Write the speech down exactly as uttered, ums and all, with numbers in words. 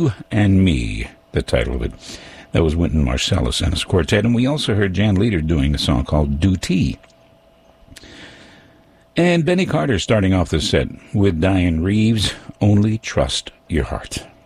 You and Me, the title of it. That was Wynton Marsalis and his quartet. And we also heard Jan Leder doing a song called Duty. And Benny Carter starting off the set with Diane Reeves, Only Trust Your Heart.